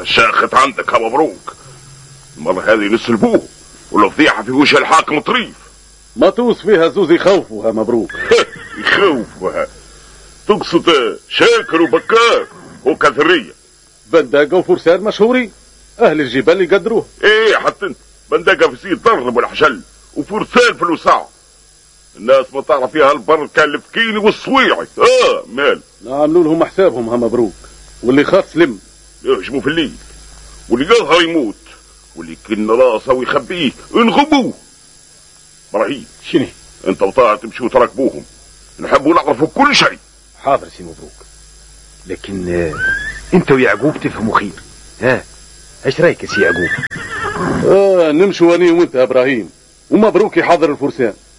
شاخت عندك يا مبروك. المرة هذه نسلبوه والفضيحة في وجه الحاكم طريف. ما توص فيها زوز يخوفوها مبروك. يخوفوها؟ تقصد شاكر وبكار وكثرية. بندقة وفرسان مشهورين، اهل الجبال يقدروه. ايه حتى انت بندقة في سيد ضرب والحشل وفرسان في الوساع. الناس ما تعرف فيها البركة الفكيني والصويعي. مال نعملوا لهم حسابهم ها مبروك، واللي خاف سلم. يهجموا في الليل واللي يظهر يموت واللي كن راسه ويخبيه انغبوه. ابراهيم شنو انت وطاعة تمشوا وتركبوهم، نحبوا نعرفوا كل شيء. حاضر سي مبروك، لكن انت ويعقوب تفهموا خير. ها ايش رايك يا سي يعقوب؟ نمشوا اني وانت يا ابراهيم، ومبروك يحضر الفرسان.